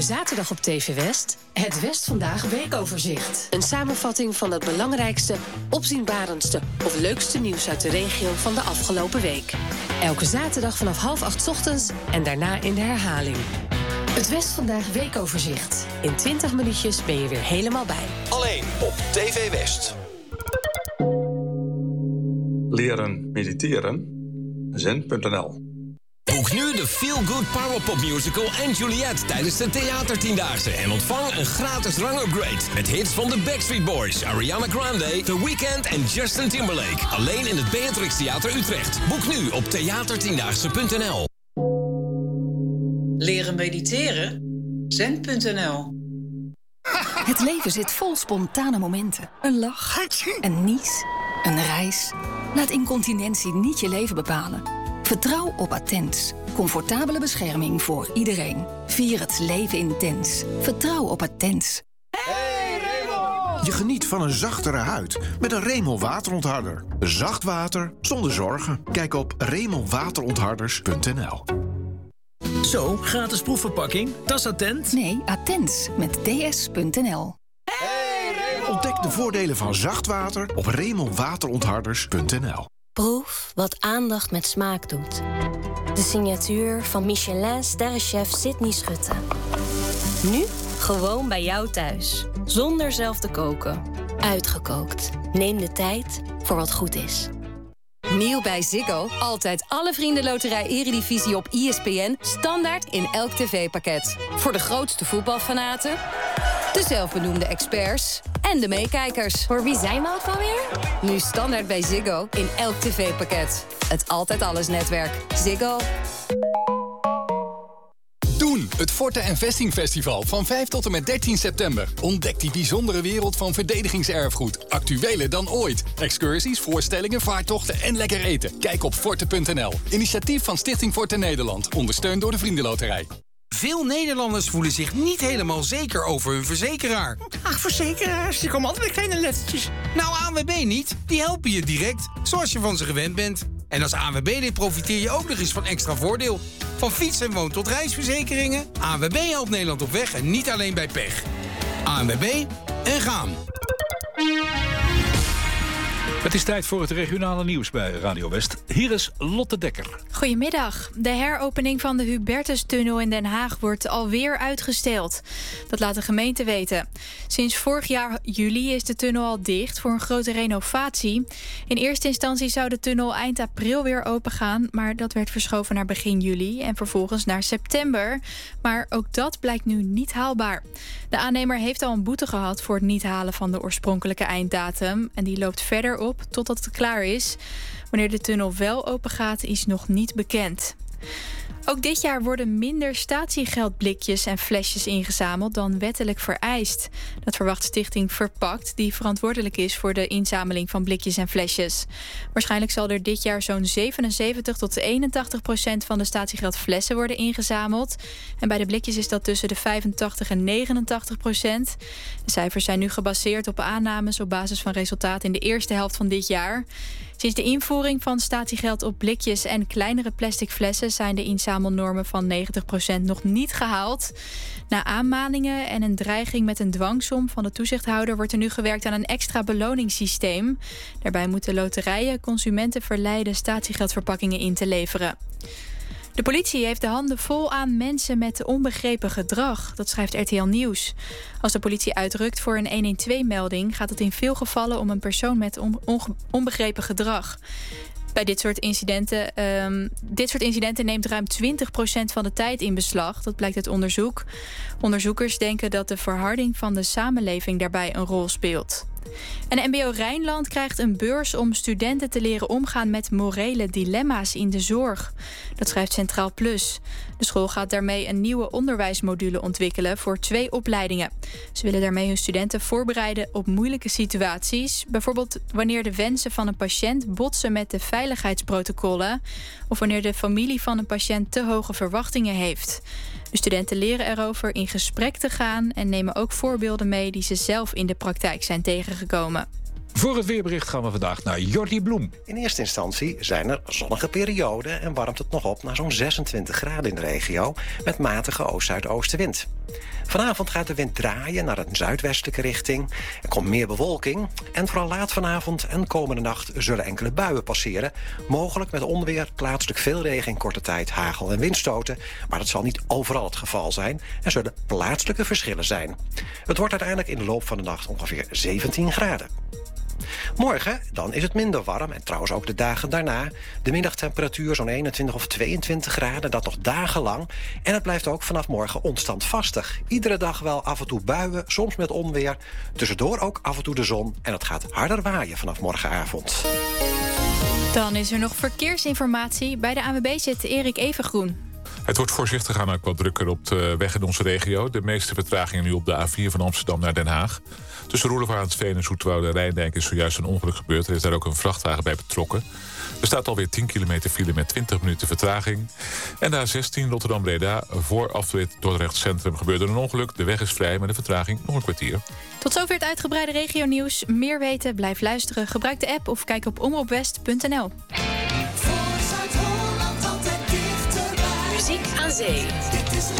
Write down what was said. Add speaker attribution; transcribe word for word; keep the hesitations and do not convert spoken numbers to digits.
Speaker 1: Elke zaterdag op T V West, het West Vandaag weekoverzicht. Een samenvatting van het belangrijkste, opzienbarendste of leukste nieuws uit de regio van de afgelopen week. Elke zaterdag vanaf half acht 's ochtends en daarna in de herhaling. Het West Vandaag weekoverzicht. In twintig minuutjes ben je weer helemaal bij.
Speaker 2: Alleen op T V West.
Speaker 3: Leren mediteren. zen punt n l.
Speaker 2: Boek nu de Feel Good Powerpop Musical en Juliet tijdens de Theatertiendaagse en ontvang een gratis rangupgrade met hits van de Backstreet Boys, Ariana Grande, The Weeknd en Justin Timberlake. Alleen in het Beatrix Theater Utrecht. Boek nu op theatertiendaagse punt n l.
Speaker 4: Leren mediteren? zen punt n l.
Speaker 5: Het leven zit vol spontane momenten. Een lach, een nies, een reis. Laat incontinentie niet je leven bepalen. Vertrouw op Attens. Comfortabele bescherming voor iedereen. Vier het leven intens. Vertrouw op Attens.
Speaker 6: Hey Remel! Je geniet van een zachtere huid met een Remel waterontharder. Zacht water zonder zorgen. Kijk op remel waterontharders punt n l.
Speaker 7: Zo, gratis proefverpakking. Dat is Attent?
Speaker 5: Nee, Attens met d s punt n l.
Speaker 6: Hey Remel! Ontdek de voordelen van zacht water op remel waterontharders punt n l.
Speaker 8: Proef wat aandacht met smaak doet. De signatuur van Michelin-sterrenchef Sydney Schutte. Nu gewoon bij jou thuis. Zonder zelf te koken. Uitgekookt. Neem de tijd voor wat goed is.
Speaker 9: Nieuw bij Ziggo. Altijd alle vriendenloterij Eredivisie op I S P N. Standaard in elk tv-pakket. Voor de grootste voetbalfanaten, de zelfbenoemde experts en de meekijkers.
Speaker 8: Voor wie zijn we ook alweer?
Speaker 9: Nu standaard bij Ziggo in elk tv-pakket. Het Altijd Alles netwerk. Ziggo.
Speaker 10: Doen, het Forte en Vesting Festival van vijf tot en met dertien september. Ontdek die bijzondere wereld van verdedigingserfgoed. Actueler dan ooit. Excursies, voorstellingen, vaartochten en lekker eten. Kijk op forte punt n l. Initiatief van Stichting Forte Nederland. Ondersteund door de Vriendenloterij.
Speaker 11: Veel Nederlanders voelen zich niet helemaal zeker over hun verzekeraar. Ach, verzekeraars, die komen altijd met kleine lettertjes. Nou, A N W B niet. Die helpen je direct, zoals je van ze gewend bent. En als A N W B-lid profiteer je ook nog eens van extra voordeel. Van fiets- en woon- tot reisverzekeringen. A N W B helpt Nederland op weg en niet alleen bij pech. A N W B en gaan.
Speaker 12: Het is tijd voor het regionale nieuws bij Radio West. Hier is Lotte Dekker.
Speaker 13: Goedemiddag. De heropening van de Hubertustunnel in Den Haag wordt alweer uitgesteld. Dat laat de gemeente weten. Sinds vorig jaar juli is de tunnel al dicht voor een grote renovatie. In eerste instantie zou de tunnel eind april weer opengaan, maar dat werd verschoven naar begin juli en vervolgens naar september. Maar ook dat blijkt nu niet haalbaar. De aannemer heeft al een boete gehad voor het niet halen van de oorspronkelijke einddatum en die loopt verder op totdat het klaar is. Wanneer de tunnel wel open gaat, is nog niet bekend. Ook dit jaar worden minder statiegeldblikjes en flesjes ingezameld dan wettelijk vereist. Dat verwacht Stichting Verpakt, die verantwoordelijk is voor de inzameling van blikjes en flesjes. Waarschijnlijk zal er dit jaar zo'n zevenenzeventig tot eenentachtig procent van de statiegeldflessen worden ingezameld. En bij de blikjes is dat tussen de vijfentachtig en negenentachtig procent. De cijfers zijn nu gebaseerd op aannames op basis van resultaten in de eerste helft van dit jaar. Sinds de invoering van statiegeld op blikjes en kleinere plastic flessen zijn de inzamelnormen van negentig procent nog niet gehaald. Na aanmaningen en een dreiging met een dwangsom van de toezichthouder wordt er nu gewerkt aan een extra beloningssysteem. Daarbij moeten loterijen consumenten verleiden statiegeldverpakkingen in te leveren. De politie heeft de handen vol aan mensen met onbegrepen gedrag. Dat schrijft R T L Nieuws. Als de politie uitrukt voor een honderdtwaalf-melding... gaat het in veel gevallen om een persoon met on- onge- onbegrepen gedrag. Bij dit soort incidenten, um, dit soort incidenten neemt ruim twintig procent van de tijd in beslag. Dat blijkt uit onderzoek. Onderzoekers denken dat de verharding van de samenleving daarbij een rol speelt. En M B O Rijnland krijgt een beurs om studenten te leren omgaan met morele dilemma's in de zorg. Dat schrijft Centraal Plus. De school gaat daarmee een nieuwe onderwijsmodule ontwikkelen voor twee opleidingen. Ze willen daarmee hun studenten voorbereiden op moeilijke situaties. Bijvoorbeeld wanneer de wensen van een patiënt botsen met de veiligheidsprotocollen, of wanneer de familie van een patiënt te hoge verwachtingen heeft. De studenten leren erover in gesprek te gaan en nemen ook voorbeelden mee die ze zelf in de praktijk zijn tegengekomen.
Speaker 12: Voor het weerbericht gaan we vandaag naar Jordi Bloem.
Speaker 14: In eerste instantie zijn er zonnige perioden en warmt het nog op naar zo'n zesentwintig graden in de regio met matige oost-zuidoostenwind. Vanavond gaat de wind draaien naar een zuidwestelijke richting. Er komt meer bewolking en vooral laat vanavond en komende nacht zullen enkele buien passeren. Mogelijk met onweer, plaatselijk veel regen in korte tijd, hagel en windstoten. Maar dat zal niet overal het geval zijn en zullen plaatselijke verschillen zijn. Het wordt uiteindelijk in de loop van de nacht ongeveer zeventien graden. Morgen, dan is het minder warm en trouwens ook de dagen daarna. De middagtemperatuur zo'n eenentwintig of tweeëntwintig graden, dat nog dagenlang. En het blijft ook vanaf morgen onstandvastig. Iedere dag wel af en toe buien, soms met onweer. Tussendoor ook af en toe de zon en het gaat harder waaien vanaf morgenavond.
Speaker 13: Dan is er nog verkeersinformatie. Bij de A N W B zit Erik Evengroen.
Speaker 15: Het wordt voorzichtig aan ook wat drukker op de weg in onze regio. De meeste vertragingen nu op de A vier van Amsterdam naar Den Haag. Tussen Roelevarensveen en Zoetwoude-Rijndijk is zojuist een ongeluk gebeurd. Er is daar ook een vrachtwagen bij betrokken. Er staat alweer tien kilometer file met twintig minuten vertraging. En de A zestien Rotterdam-Breda, voor afrit Dordrecht Centrum gebeurde een ongeluk. De weg is vrij, maar de vertraging nog een kwartier.
Speaker 13: Tot zover het uitgebreide regionieuws. Meer weten, blijf luisteren. Gebruik de app of kijk op omroepwest punt n l.
Speaker 1: Muziek aan zee.